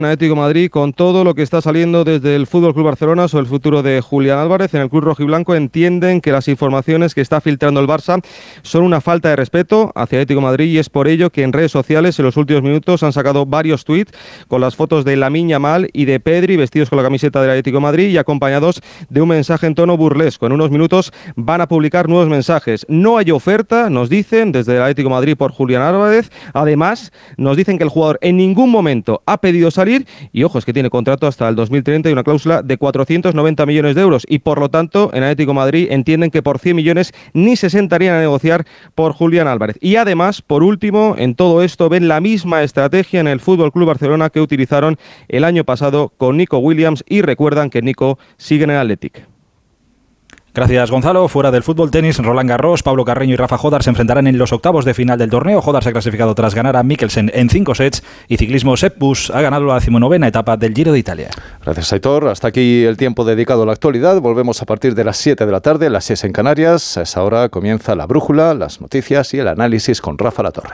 Atlético de Madrid con todo lo que está saliendo desde el FC Barcelona sobre el futuro de Julián Álvarez. En el club rojiblanco entienden que las informaciones que está filtrando el Barça son una falta de respeto hacia Atlético de Madrid y es por ello que en redes sociales en los últimos minutos han sacado varios tuits con las fotos de Lamine Yamal y de Pedri vestidos con la camiseta del Atlético de Madrid y acompañados de un mensaje en tono burlesco. En unos minutos van a publicar nuevos mensajes. No hay oferta, nos dicen desde el Atlético de Madrid por Julián Álvarez. Además, nos dicen que el jugador en ningún momento ha pedido salir y ojo, es que tiene contrato hasta el 2030 y una cláusula de 490 millones de euros y por lo tanto en Atlético de Madrid entienden que por 100 millones ni se sentarían a negociar por Julián Álvarez. Y además, por último, en todo esto ven la misma estrategia en el FC Barcelona que utilizaron el año pasado con Nico Williams y recuerdan que Nico sigue en el Athletic. Gracias, Gonzalo. Fuera del fútbol, tenis, Roland Garros, Pablo Carreño y Rafa Jódar se enfrentarán en los octavos de final del torneo. Jódar se ha clasificado tras ganar a Mikkelsen en 5 sets y ciclismo Sepp Kuss ha ganado la 19ª etapa del Giro de Italia. Gracias, Aitor. Hasta aquí el tiempo dedicado a la actualidad. Volvemos a partir de las 7 de la tarde, las 6 en Canarias. A esa hora comienza la brújula, las noticias y el análisis con Rafa Latorre.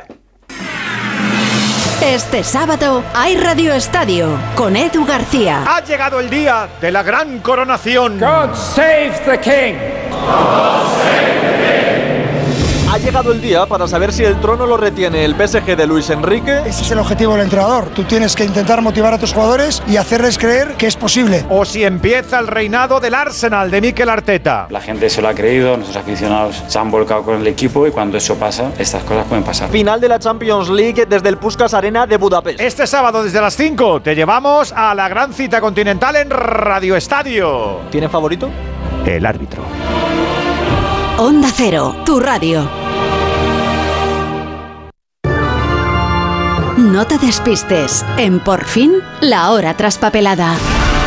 Este sábado hay Radio Estadio con Edu García. Ha llegado el día de la gran coronación. God save the King. God save the King. Ha llegado el día para saber si el trono lo retiene el PSG de Luis Enrique. Ese es el objetivo del entrenador. Tú tienes que intentar motivar a tus jugadores y hacerles creer que es posible. O si empieza el reinado del Arsenal de Mikel Arteta. La gente se lo ha creído, nuestros aficionados se han volcado con el equipo y cuando eso pasa, estas cosas pueden pasar. Final de la Champions League desde el Puskás Arena de Budapest. Este sábado desde las 5 te llevamos a la gran cita continental en Radio Estadio. ¿Tiene favorito? El árbitro. Onda Cero, tu radio. No te despistes. En Por fin, la hora traspapelada.